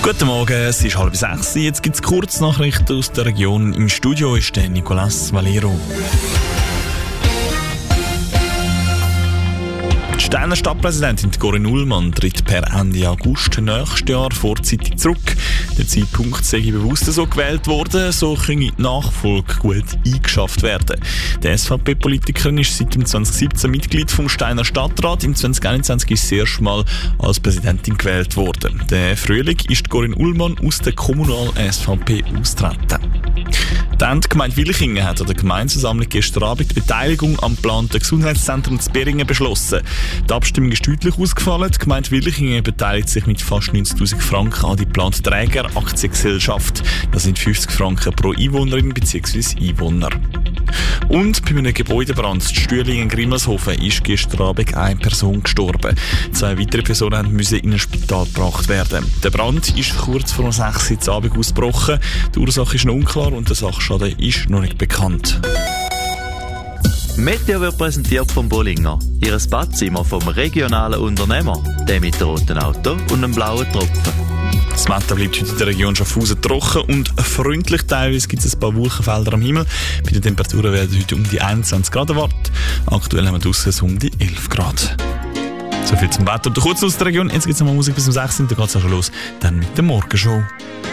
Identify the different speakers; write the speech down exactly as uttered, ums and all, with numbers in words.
Speaker 1: Guten Morgen, es ist halb sechs. Jetzt gibt es Kurznachrichten aus der Region. Im Studio ist der Nicolas Valero. Die Steiner Stadtpräsidentin Corinne Ullmann tritt per Ende August nächstes Jahr vorzeitig zurück. Der Zeitpunkt sei bewusst so gewählt worden, so könne die Nachfolge gut eingeschafft werden. Die S V P-Politikerin ist seit dem zwanzig siebzehn Mitglied vom Steiner Stadtrat. Im zwanzig einundzwanzig ist sie erst mal als Präsidentin gewählt worden. Der Frühling ist Corinne Ullmann aus der kommunalen S V P austreten. Die Gemeinde Wilchingen hat an der Gemeindeversammlung gestern Abend die Beteiligung am geplanten Gesundheitszentrum zu Beringen beschlossen. Die Abstimmung ist deutlich ausgefallen. Die Gemeinde Wilchingen beteiligt sich mit fast neunzigtausend Franken an die geplante Träger-Aktiengesellschaft. Das sind fünfzig Franken pro Einwohnerin bzw. Einwohner. Und bei einem Gebäudebrand in Stühlingen Grimmershofen ist gestern Abend eine Person gestorben. Zwei weitere Personen mussten in ein Spital gebracht werden. Der Brand ist kurz vor sechs Uhr am Abend ausgebrochen. Die Ursache ist noch unklar und der Sachschaden ist noch nicht bekannt.
Speaker 2: Meteo wird präsentiert vom Bollinger. Ihres Badzimmer vom regionalen Unternehmer. Der mit dem roten Auto und einem blauen Tropfen.
Speaker 1: Das Wetter bleibt heute in der Region Schaffhausen trocken und freundlich. Teilweise gibt es ein paar Wolkenfelder am Himmel. Bei den Temperaturen werden heute um die einundzwanzig Grad erwartet. Aktuell haben wir draussen um die elf Grad. So viel zum Wetter. Und kurz aus der Region. Jetzt gibt es noch mal Musik bis um sechs Uhr. Dann geht es auch schon los. Dann mit der Morgenshow.